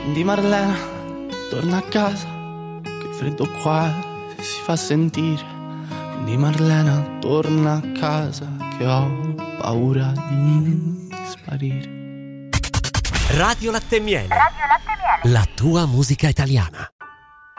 Quindi Marlena, torna a casa, che il freddo qua si fa sentire. Quindi Marlena, torna a casa, che ho paura di sparire. Radio Latte e Miele. La tua musica italiana.